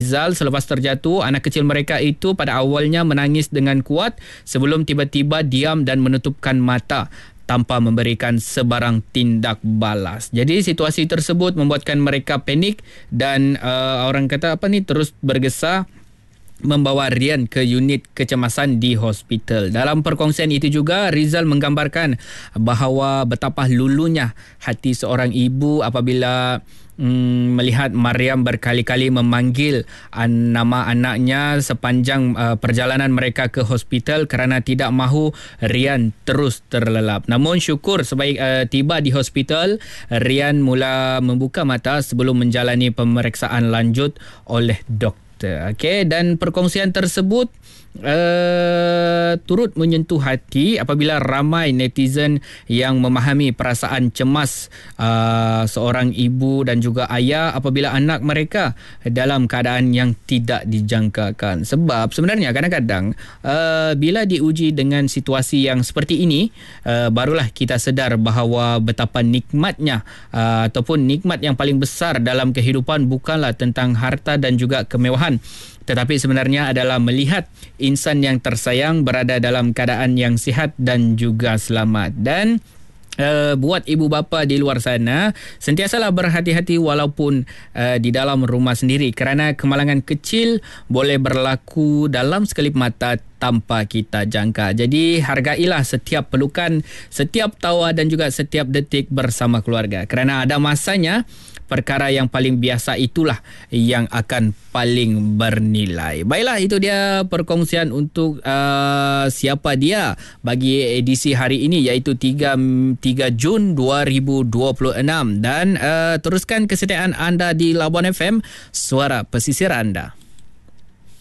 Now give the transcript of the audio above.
Rizal selepas terjatuh. Anak kecil mereka itu pada awalnya menangis dengan kuat sebelum tiba-tiba diam dan menutupkan mata tanpa memberikan sebarang tindak balas. Jadi situasi tersebut membuatkan mereka panik dan orang kata terus bergesa membawa Rian ke unit kecemasan di hospital. Dalam perkongsian itu juga, Rizal menggambarkan bahawa betapa lulunya hati seorang ibu apabila melihat Mariam berkali-kali memanggil nama anaknya sepanjang perjalanan mereka ke hospital kerana tidak mahu Rian terus terlelap. Namun syukur sebaik tiba di hospital, Rian mula membuka mata sebelum menjalani pemeriksaan lanjut oleh doktor. Okey, dan perkongsian tersebut turut menyentuh hati apabila ramai netizen yang memahami perasaan cemas seorang ibu dan juga ayah apabila anak mereka dalam keadaan yang tidak dijangkakan. Sebab sebenarnya kadang-kadang bila diuji dengan situasi yang seperti ini, barulah kita sedar bahawa betapa nikmatnya ataupun nikmat yang paling besar dalam kehidupan bukanlah tentang harta dan juga kemewahan, tetapi sebenarnya adalah melihat insan yang tersayang berada dalam keadaan yang sihat dan juga selamat. Dan buat ibu bapa di luar sana, sentiasalah berhati-hati walaupun di dalam rumah sendiri, kerana kemalangan kecil boleh berlaku dalam sekelip mata tanpa kita jangka. Jadi hargailah setiap pelukan, setiap tawa dan juga setiap detik bersama keluarga, kerana ada masanya perkara yang paling biasa itulah yang akan paling bernilai. Baiklah, itu dia perkongsian untuk siapa dia bagi edisi hari ini, iaitu 3 Jun 2026. Dan teruskan kesetiaan anda di Labuan FM, suara pesisir anda.